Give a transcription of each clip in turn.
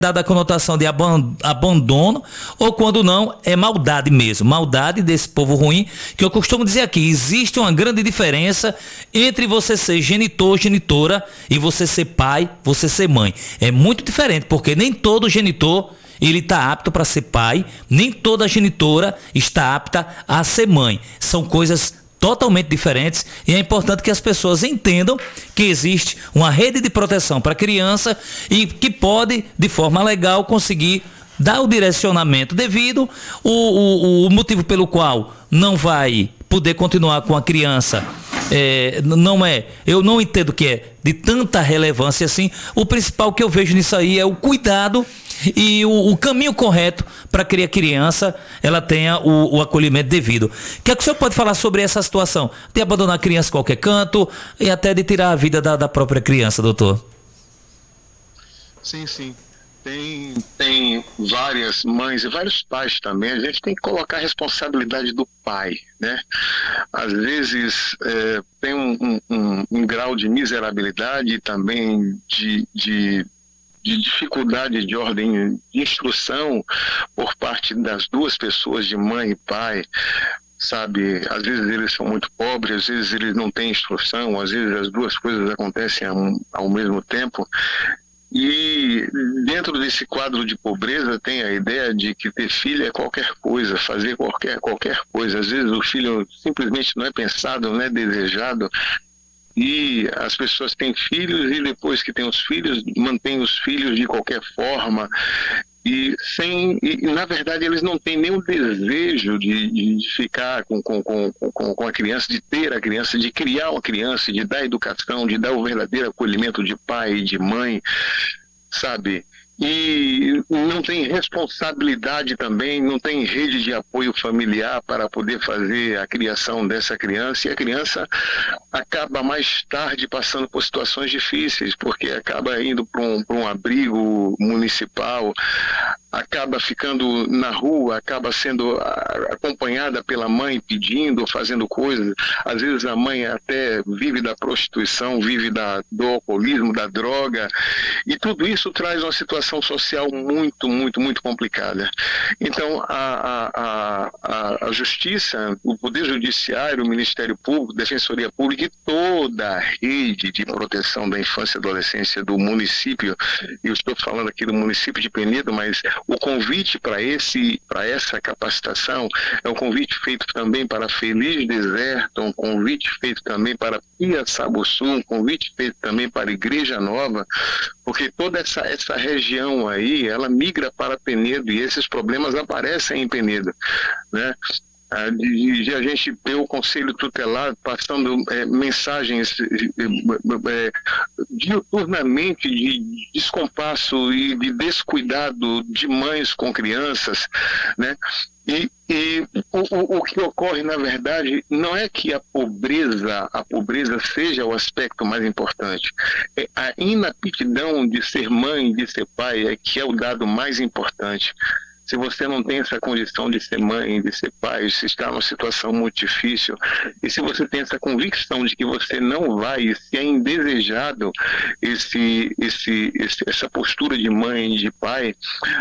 dada a conotação de abandono, ou quando não, é maldade mesmo, maldade desse povo ruim, que eu costumo dizer aqui, existe uma grande diferença entre você ser genitor, genitora, e você ser pai, você ser mãe. É muito diferente, porque nem todo genitor ele está apto para ser pai, nem toda genitora está apta a ser mãe. São coisas totalmente diferentes e é importante que as pessoas entendam que existe uma rede de proteção para a criança e que pode, de forma legal, conseguir dar o direcionamento devido, o motivo pelo qual não vai poder continuar com a criança. Eu não entendo que é de tanta relevância assim. O principal que eu vejo nisso aí é o cuidado e o caminho correto para que a criança ela tenha o acolhimento devido. O que é que o senhor pode falar sobre essa situação de abandonar a criança em qualquer canto e até de tirar a vida da própria criança, doutor? Sim, sim. Tem várias mães e vários pais também. A gente tem que colocar a responsabilidade do pai, né? Às vezes tem um grau de miserabilidade e também de dificuldade de ordem de instrução por parte das duas pessoas, de mãe e pai, sabe? Às vezes eles são muito pobres, às vezes eles não têm instrução, às vezes as duas coisas acontecem ao mesmo tempo. E dentro desse quadro de pobreza tem a ideia de que ter filho é qualquer coisa, fazer qualquer coisa. Às vezes o filho simplesmente não é pensado, não é desejado. E as pessoas têm filhos e depois que têm os filhos, mantêm os filhos de qualquer forma e na verdade eles não têm nenhum desejo de ficar com a criança, de ter a criança, de criar uma criança, de dar educação, de dar o verdadeiro acolhimento de pai e de mãe, sabe? E não tem responsabilidade também, não tem rede de apoio familiar para poder fazer a criação dessa criança, e a criança acaba mais tarde passando por situações difíceis, porque acaba indo para um abrigo municipal, acaba ficando na rua, acaba sendo acompanhada pela mãe pedindo, fazendo coisas. Às vezes a mãe até vive da prostituição, vive do alcoolismo, da droga, e tudo isso traz uma situação social muito, muito, muito complicada. Então a Justiça, o Poder Judiciário, o Ministério Público, Defensoria Pública e toda a rede de proteção da infância e adolescência do município, eu estou falando aqui do município de Penedo, mas o convite para essa capacitação é um convite feito também para Feliz Deserto, um convite feito também para Piaçabuçu, um convite feito também para Igreja Nova, porque toda essa região aí, ela migra para Penedo e esses problemas aparecem em Penedo, né? De a gente ter o Conselho Tutelar passando mensagens diuturnamente de descompasso e de descuidado de mães com crianças, né? E o que ocorre, na verdade, não é que a pobreza seja o aspecto mais importante. A inaptidão de ser mãe, de ser pai, é que é o dado mais importante. Se você não tem essa condição de ser mãe, de ser pai, se está numa situação muito difícil, e se você tem essa convicção de que você não vai, e se é indesejado essa postura de mãe e de pai,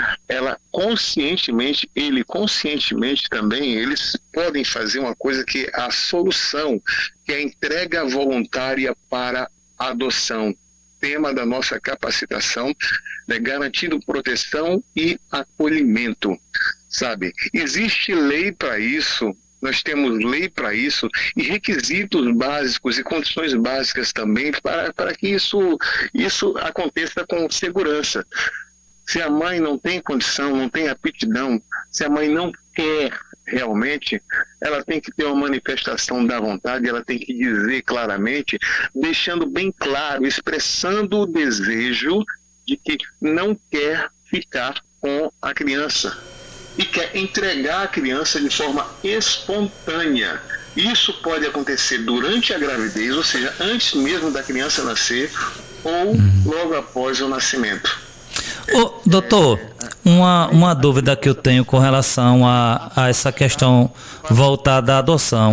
ele conscientemente também, eles podem fazer uma coisa que é a solução, que é a entrega voluntária para a adoção. Tema da nossa capacitação, né, garantindo proteção e acolhimento, sabe? Existe lei para isso, nós temos lei para isso e requisitos básicos e condições básicas também para que isso aconteça com segurança. Se a mãe não tem condição, não tem aptidão, se a mãe não quer realmente, ela tem que ter uma manifestação da vontade, ela tem que dizer claramente, deixando bem claro, expressando o desejo de que não quer ficar com a criança e quer entregar a criança de forma espontânea. Isso pode acontecer durante a gravidez, ou seja, antes mesmo da criança nascer ou logo após o nascimento. Doutor, uma dúvida que eu tenho com relação a essa questão voltada à adoção.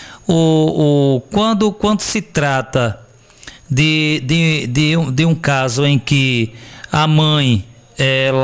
Quando se trata de um caso em que a mãe ela